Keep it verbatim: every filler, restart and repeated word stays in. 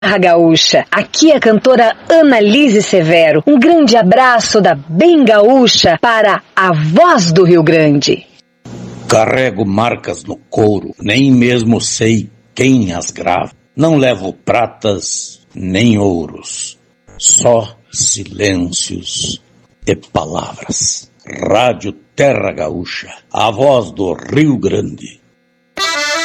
Terra Gaúcha. Aqui é a cantora Annalise Severo. Um grande abraço da Bem Gaúcha para a voz do Rio Grande. Carrego marcas no couro, nem mesmo sei quem as grava. Não levo pratas nem ouros, só silêncios e palavras. Rádio Terra Gaúcha, a voz do Rio Grande.